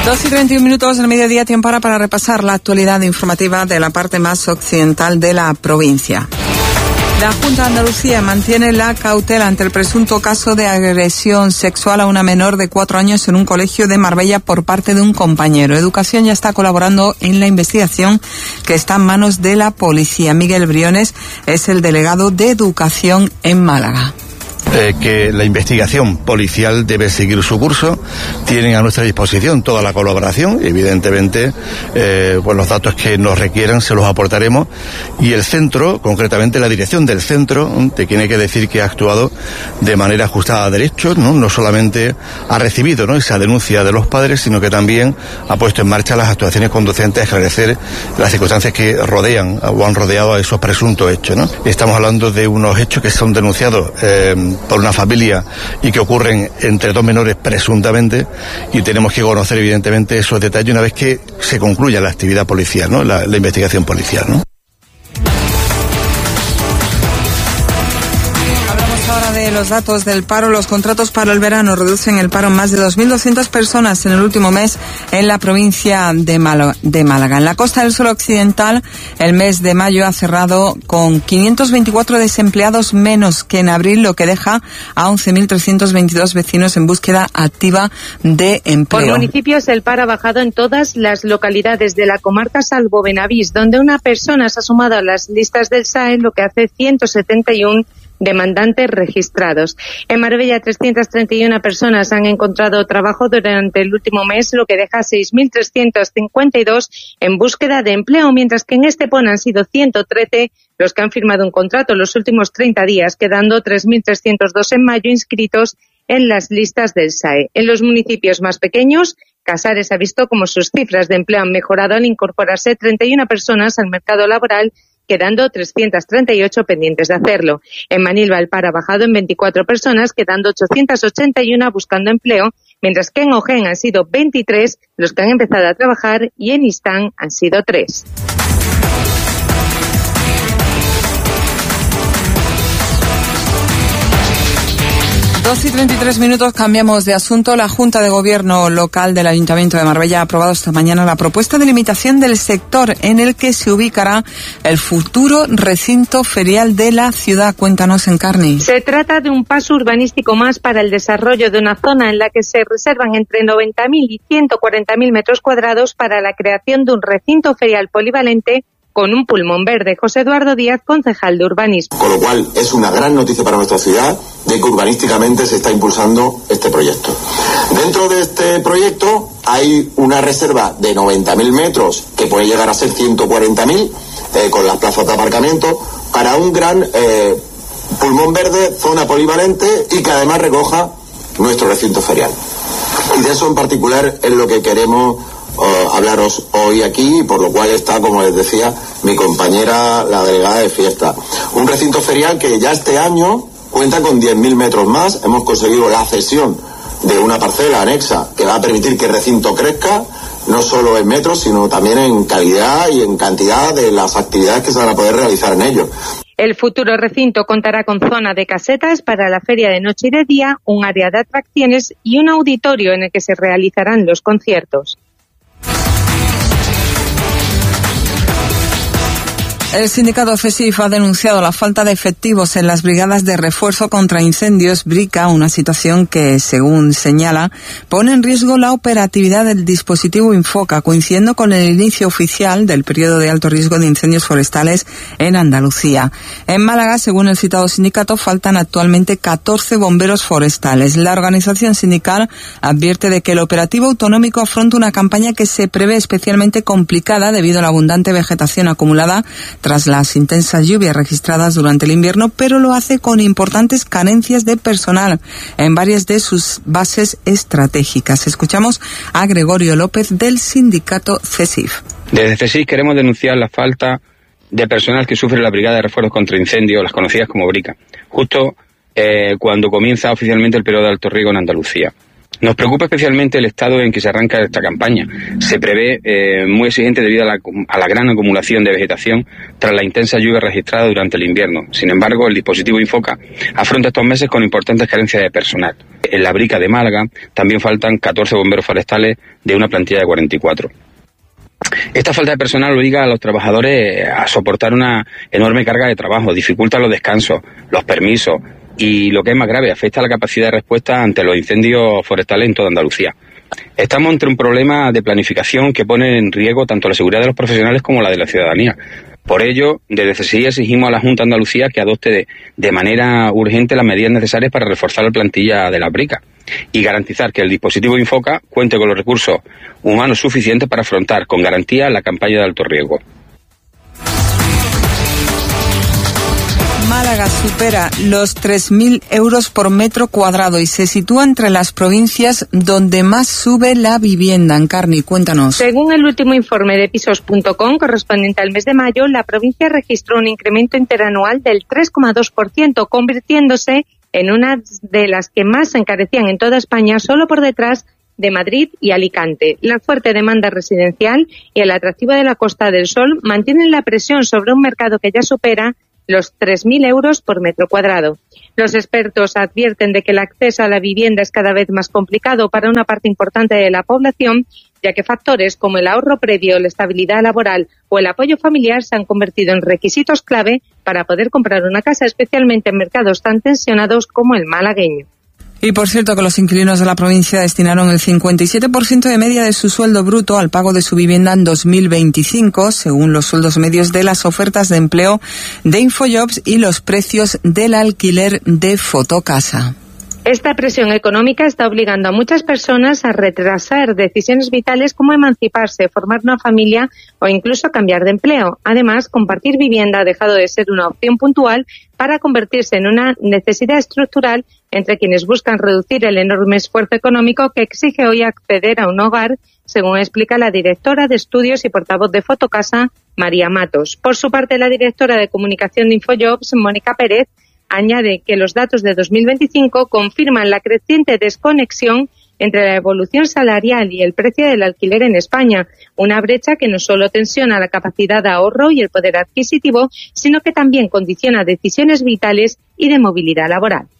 2:31 del mediodía, tiempo ahora para repasar la actualidad informativa de la parte más occidental de la provincia. La Junta de Andalucía mantiene la cautela ante el presunto caso de agresión sexual a una menor de 4 años en un colegio de Marbella por parte de un compañero. Educación ya está colaborando en la investigación que está en manos de la policía. Miguel Briones es el delegado de Educación en Málaga. Que la investigación policial debe seguir su curso. Tienen a nuestra disposición toda la colaboración. Evidentemente, pues los datos que nos requieran se los aportaremos. Y el centro, concretamente la dirección del centro, te tiene que decir que ha actuado de manera ajustada a derechos, no solamente ha recibido esa denuncia de los padres, sino que también ha puesto en marcha las actuaciones conducentes a esclarecer las circunstancias que rodean o han rodeado a esos presuntos hechos. Estamos hablando de unos hechos que son denunciados por una familia y que ocurren entre 2 menores presuntamente, y tenemos que conocer evidentemente esos detalles una vez que se concluya la actividad policial, la investigación policial, De los datos del paro, los contratos para el verano reducen el paro en más de 2.200 personas en el último mes en la provincia de Málaga. En la costa del sur occidental, el mes de mayo ha cerrado con 524 desempleados menos que en abril, lo que deja a 11.322 vecinos en búsqueda activa de empleo. Por municipios, el paro ha bajado en todas las localidades de la comarca, salvo Benavís, donde una persona se ha sumado a las listas del SAE, lo que hace 171 demandantes registrados. En Marbella, 331 personas han encontrado trabajo durante el último mes, lo que deja 6.352 en búsqueda de empleo, mientras que en Estepona han sido 113 los que han firmado un contrato los últimos 30 días, quedando 3.302 en mayo inscritos en las listas del SAE. En los municipios más pequeños, Casares ha visto como sus cifras de empleo han mejorado al incorporarse 31 personas al mercado laboral, quedando 338 pendientes de hacerlo. En Manilva el paro ha bajado en 24 personas, quedando 881 buscando empleo, mientras que en Ojén han sido 23 los que han empezado a trabajar y en Istán han sido 3. Dos y 33 minutos, cambiamos de asunto. La Junta de Gobierno local del Ayuntamiento de Marbella ha aprobado esta mañana la propuesta de limitación del sector en el que se ubicará el futuro recinto ferial de la ciudad. Cuéntanos, Encarni. Se trata de un paso urbanístico más para el desarrollo de una zona en la que se reservan entre 90.000 y 140.000 metros cuadrados para la creación de un recinto ferial polivalente con un pulmón verde. José Eduardo Díaz, concejal de urbanismo. Con lo cual es una gran noticia para nuestra ciudad de que urbanísticamente se está impulsando este proyecto. Dentro de este proyecto hay una reserva de 90.000 metros que puede llegar a ser 140.000 con las plazas de aparcamiento para un gran pulmón verde, zona polivalente y que además recoja nuestro recinto ferial. Y de eso en particular es lo que queremos hablaros hoy aquí, por lo cual está, como les decía, mi compañera, la delegada de fiesta. Un recinto ferial que ya este año cuenta con 10.000 metros más. Hemos conseguido la cesión de una parcela anexa que va a permitir que el recinto crezca, no solo en metros, sino también en calidad y en cantidad de las actividades que se van a poder realizar en ello. El futuro recinto contará con zona de casetas para la feria de noche y de día, un área de atracciones y un auditorio en el que se realizarán los conciertos. El sindicato CESIF ha denunciado la falta de efectivos en las brigadas de refuerzo contra incendios BRICA, una situación que, según señala, pone en riesgo la operatividad del dispositivo Infoca, coincidiendo con el inicio oficial del periodo de alto riesgo de incendios forestales en Andalucía. En Málaga, según el citado sindicato, faltan actualmente 14 bomberos forestales. La organización sindical advierte de que el operativo autonómico afronta una campaña que se prevé especialmente complicada debido a la abundante vegetación acumulada tras las intensas lluvias registradas durante el invierno, pero lo hace con importantes carencias de personal en varias de sus bases estratégicas. Escuchamos a Gregorio López del sindicato CESIF. Desde CESIF queremos denunciar la falta de personal que sufre la Brigada de Refuerzos contra Incendios, las conocidas como BRICA, justo cuando comienza oficialmente el periodo de alto riesgo en Andalucía. Nos preocupa especialmente el estado en que se arranca esta campaña. Se prevé muy exigente debido a la gran acumulación de vegetación tras la intensa lluvia registrada durante el invierno. Sin embargo, el dispositivo Infoca afronta estos meses con importantes carencias de personal. En la Brica de Málaga también faltan 14 bomberos forestales de una plantilla de 44. Esta falta de personal obliga a los trabajadores a soportar una enorme carga de trabajo, dificulta los descansos, los permisos y, lo que es más grave, afecta a la capacidad de respuesta ante los incendios forestales en toda Andalucía. Estamos ante un problema de planificación que pone en riesgo tanto la seguridad de los profesionales como la de la ciudadanía. Por ello, desde CSI exigimos a la Junta de Andalucía que adopte de manera urgente las medidas necesarias para reforzar la plantilla de la Brica y garantizar que el dispositivo Infoca cuente con los recursos humanos suficientes para afrontar con garantía la campaña de alto riesgo. Málaga supera los 3.000 euros por metro cuadrado y se sitúa entre las provincias donde más sube la vivienda. Encarni, cuéntanos. Según el último informe de Pisos.com, correspondiente al mes de mayo, la provincia registró un incremento interanual del 3,2%, convirtiéndose en una de las que más se encarecían en toda España, solo por detrás de Madrid y Alicante. La fuerte demanda residencial y el atractivo de la Costa del Sol mantienen la presión sobre un mercado que ya supera los 3.000 euros por metro cuadrado. Los expertos advierten de que el acceso a la vivienda es cada vez más complicado para una parte importante de la población, ya que factores como el ahorro previo, la estabilidad laboral o el apoyo familiar se han convertido en requisitos clave para poder comprar una casa, especialmente en mercados tan tensionados como el malagueño. Y por cierto que los inquilinos de la provincia destinaron el 57% de media de su sueldo bruto al pago de su vivienda en 2025, según los sueldos medios de las ofertas de empleo de Infojobs y los precios del alquiler de Fotocasa. Esta presión económica está obligando a muchas personas a retrasar decisiones vitales como emanciparse, formar una familia o incluso cambiar de empleo. Además, compartir vivienda ha dejado de ser una opción puntual para convertirse en una necesidad estructural entre quienes buscan reducir el enorme esfuerzo económico que exige hoy acceder a un hogar, según explica la directora de estudios y portavoz de Fotocasa, María Matos. Por su parte, la directora de comunicación de Infojobs, Mónica Pérez, añade que los datos de 2025 confirman la creciente desconexión entre la evolución salarial y el precio del alquiler en España, una brecha que no solo tensiona la capacidad de ahorro y el poder adquisitivo, sino que también condiciona decisiones vitales y de movilidad laboral.